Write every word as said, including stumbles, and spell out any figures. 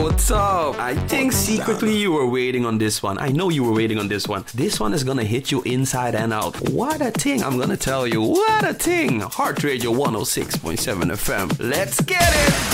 what's up? I think secretly you were waiting on this one. I know you were waiting on this one. This one is gonna hit you inside and out. What a thing, I'm gonna tell you. What a thing. Heart Radio one oh six point seven F M. Let's get it!